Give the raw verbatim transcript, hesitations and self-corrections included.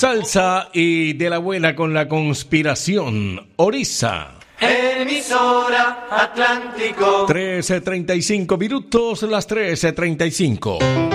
Salsa y de la buena con la conspiración. Orisa. Emisora Atlántico. trece treinta y cinco minutos, las trece treinta y cinco.